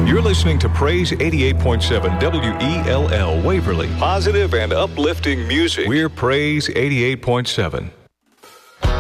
You're listening to Praise 88.7 WELL Waverly. Positive and uplifting music. We're Praise 88.7.